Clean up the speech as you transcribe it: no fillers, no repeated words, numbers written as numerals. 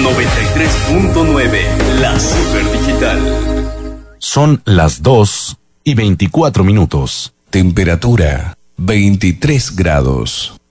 93.9, la Super Digital. Son las 2:24. Temperatura 23 grados.